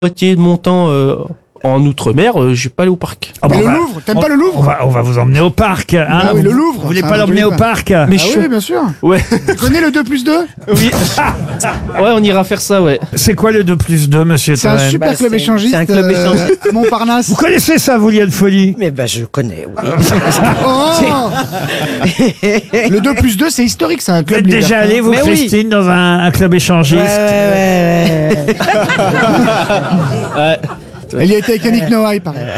moitié de mon temps en outre-mer, je vais pas aller au parc. Ah, Mais bon, le on va- Louvre, t'aimes pas le Louvre? on va vous emmener au parc. Hein. Ah oui, le Louvre, Vous voulez c'est pas un l'emmener joli au parc. parc? Mais Ah chaud. oui, bien sûr. Ouais, Tu connais le 2+2? oui. Ouais, on ira faire ça, ouais. C'est quoi le 2+2, monsieur C'est un Toen? super club échangiste. c'est un club échangiste. À Montparnasse. Vous connaissez ça, vous, Liane Folie? Mais ben je connais, oui. Oh le 2+2, c'est historique, c'est un Vous club êtes déjà libertin. allé, vous, Mais oui. Christine, dans un club échangiste? Ouais. Elle y a été avec Yannick Noah, il paraît.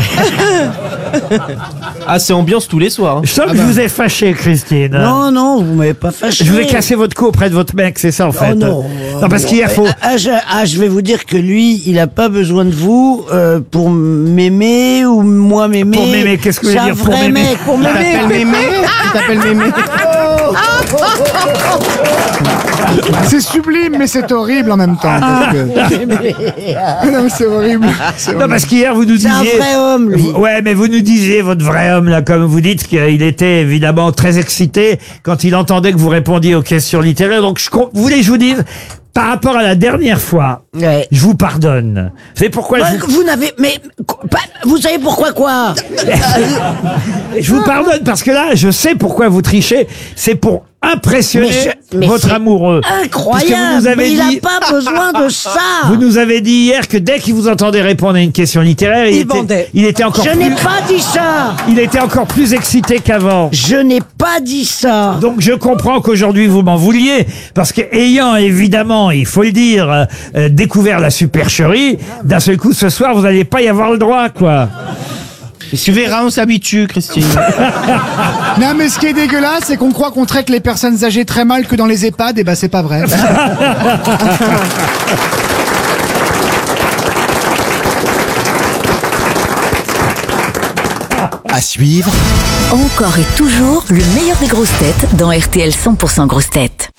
Ah, c'est ambiance tous les soirs. Hein. Je sens que je vous ai fâché, Christine. Non, vous m'avez pas fâché. Je vous ai cassé votre cou auprès de votre mec, c'est ça, en fait. Oh non. Non, parce qu'il faut... Je vais vous dire que lui, il a pas besoin de vous pour m'aimer ou moi m'aimer. Pour m'aimer, qu'est-ce que vous voulez C'est un dire, pour vrai m'aimer? mec, pour m'aimer. Il t'appelle Mémé. C'est sublime, mais c'est horrible en même temps. Parce que... non, mais c'est horrible. C'est Non, horrible. parce qu'hier, vous nous C'est un disiez... vrai homme, lui. Ouais, mais vous nous disiez, votre vrai homme, là, comme vous dites, qu'il était évidemment très excité quand il entendait que vous répondiez aux questions littéraires. Donc, vous voulez que je vous dise, par rapport à la dernière fois, Ouais. je vous pardonne. Vous savez pourquoi Vous n'avez, mais vous savez pourquoi quoi? je vous pardonne parce que là, je sais pourquoi vous trichez. C'est pour impressionner Mais votre c'est amoureux. Parce que Incroyable, vous nous avez mais il dit- n'a pas besoin de ça. Vous nous avez dit hier que dès qu'il vous entendait répondre à une question littéraire, Il bandait. il était encore Je plus, n'ai pas dit ça. il était encore plus excité qu'avant. Je n'ai pas dit ça. Donc je comprends qu'aujourd'hui vous m'en vouliez, parce que ayant évidemment, il faut le dire, découvert la supercherie, d'un seul coup ce soir vous n'allez pas y avoir le droit, quoi. Tu verras, on s'habitue, Christine. Non, mais ce qui est dégueulasse, c'est qu'on croit qu'on traite les personnes âgées très mal que dans les EHPAD, et ben c'est pas vrai. À suivre, Encore et toujours le meilleur des grosses têtes dans RTL 100% grosses têtes.